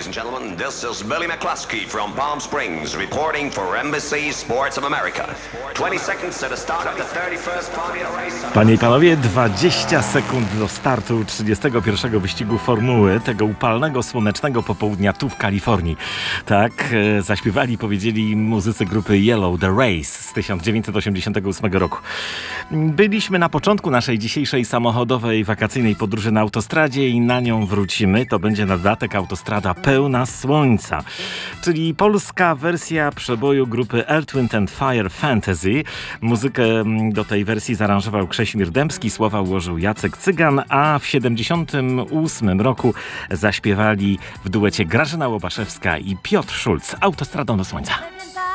and gentlemen. This is Billy McCluskey from Palm Springs reporting for NBC Sports of America. 20 seconds to the start of the 31st Formula Race. Panie i panowie, 20 sekund do startu 31. wyścigu formuły, tego upalnego, słonecznego popołudnia tu w Kalifornii. Tak, zaśpiewali, powiedzieli muzycy grupy Yellow, The Race z 1988 roku. Byliśmy na początku naszej dzisiejszej samochodowej, wakacyjnej podróży na autostradzie i na nią wrócimy. To będzie na dodatek autostrada pełna słońca, czyli polska wersja przeboju grupy Earth, Wind & Fire Fantasy. Muzykę do tej wersji zaaranżował Krześmir Dębski, słowa ułożył Jacek Cygan, a w 1978 roku zaśpiewali w duecie Grażyna Łobaszewska i Piotr Szulc. Autostradą do słońca.